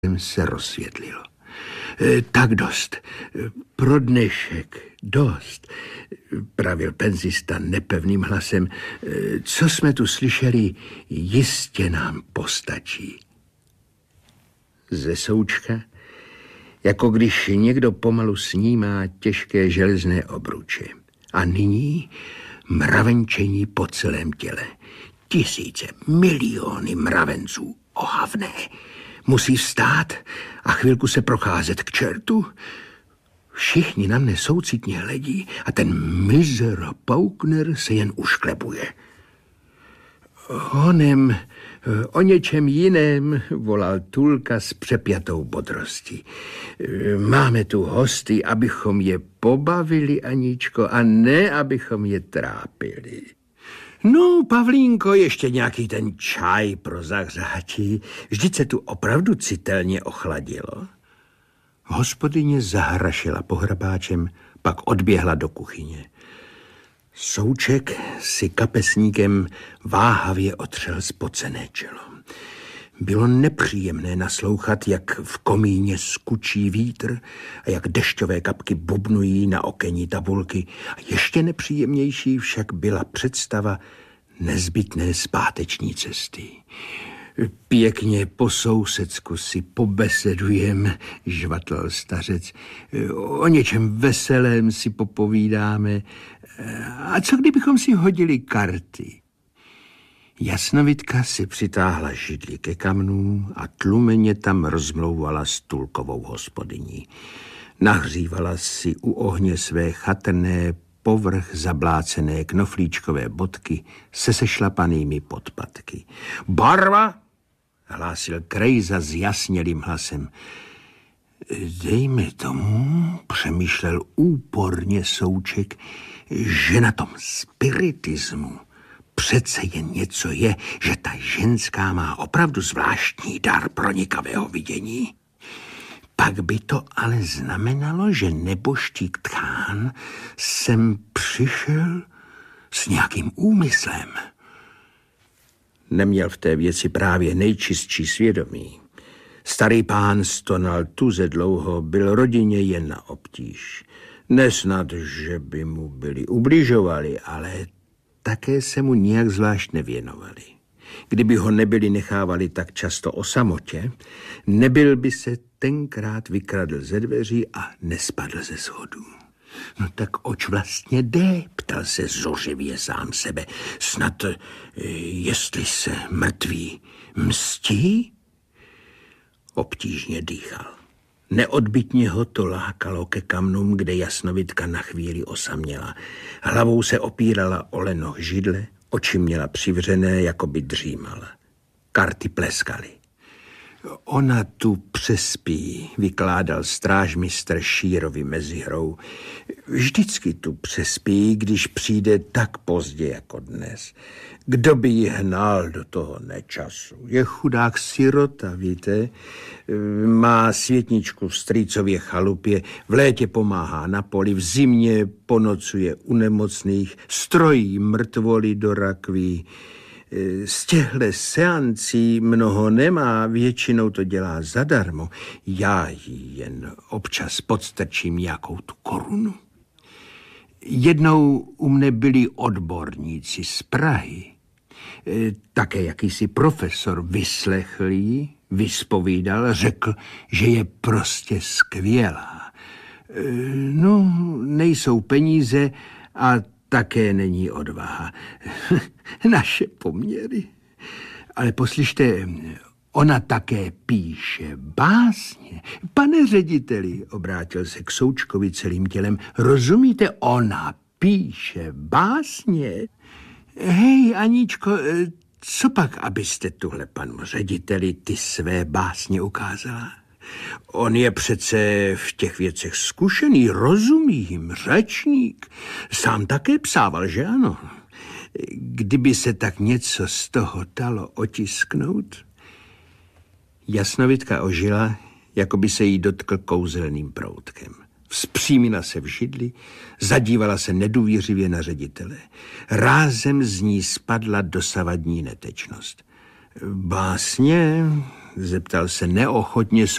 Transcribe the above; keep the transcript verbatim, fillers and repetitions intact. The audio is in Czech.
se rozsvětlilo. E, tak dost. Pro dnešek dost, pravil penzista nepevným hlasem. E, co jsme tu slyšeli, jistě nám postačí. Ze součka, jako když někdo pomalu snímá těžké železné obruče. A nyní mravenčení po celém těle. Tisíce, miliony mravenců, ohavné. Musí vstát a chvilku se procházet k čertu. Všichni na mne soucitně hledí a ten mizera Paukner se jen ušklepuje. Honem, o něčem jiném, volal Tulka s přepjatou bodrostí. Máme tu hosty, abychom je pobavili, Aničko, a ne, abychom je trápili. No, Pavlínko, ještě nějaký ten čaj pro zahřátí. Vždyť se tu opravdu citelně ochladilo. Hospodyně zahrašila pohrabáčem, pak odběhla do kuchyně. Souček si kapesníkem váhavě otřel spocené čelo. Bylo nepříjemné naslouchat, jak v komíně skučí vítr a jak dešťové kapky bubnují na okenní tabulky. A ještě nepříjemnější však byla představa nezbytné zpáteční cesty. Pěkně po sousedsku si pobesedujem, žvatl stařec. O něčem veselém si popovídáme. A co kdybychom si hodili karty? Jasnovidka si přitáhla židli ke kamnům a tlumeně tam rozmlouvala s Tulkovou hospodyní. Nahřívala si u ohně své chatrné, povrch zablácené knoflíčkové bodky se sešlapanými podpatky. Barva, hlásil Krejza s jasnělým hlasem. Dejme tomu, přemýšlel úporně Souček, že na tom spiritismu přece jen něco je, že ta ženská má opravdu zvláštní dar pronikavého vidění. Pak by to ale znamenalo, že neboštík Tchán sem přišel s nějakým úmyslem. Neměl v té věci právě nejčistší svědomí. Starý pán stonal tuze dlouho, byl rodině jen na obtíž. Nesnad, že by mu byli ubližovali, ale také se mu nijak zvlášť nevěnovali. Kdyby ho nebyli nechávali tak často o samotě, nebyl by se tenkrát vykradl ze dveří a nespadl ze schodů. No tak oč vlastně jde, ptal se zořivě sám sebe. Snad, jestli se mrtví mstí? Obtížně dýchal. Neodbytně ho to lákalo ke kamnům, kde Jasnovidka na chvíli osaměla. Hlavou se opírala o lenoh židle, oči měla přivřené, jako by dřímala. Karty pleskaly. Ona tu přespí, vykládal strážmistr Šírovi mezi hrou. Vždycky tu přespí, když přijde tak pozdě jako dnes. Kdo by ji hnal do toho nečasu? Je chudák sirota, víte? Má světničku v strýcově chalupě, v létě pomáhá na poli, v zimě ponocuje u nemocných, strojí mrtvoly do rakví. Z těchto seancí mnoho nemá, většinou to dělá zadarmo. Já jí jen občas podstrčím nějakou tu korunu. Jednou u mne byli odborníci z Prahy. Také jakýsi profesor vyslechl jí, vyspovídal, řekl, že je prostě skvělá. No, nejsou peníze a také není odvaha. Naše poměry. Ale poslyšte, ona také píše básně. Pane řediteli, obrátil se k Součkovi celým tělem, rozumíte, ona píše básně. Hej, Aničko, co pak, abyste tuhle panu řediteli ty své básně ukázala? On je přece v těch věcech zkušený, rozumí jim, řečník. Sám také psával, že ano? Kdyby se tak něco z toho dalo otisknout? Jasnovidka ožila, jako by se jí dotkl kouzelným proutkem. Vzpřímila se v židli, zadívala se nedůvěřivě na ředitele. Rázem z ní spadla dosavadní netečnost. Básně, Zeptal se neochotně,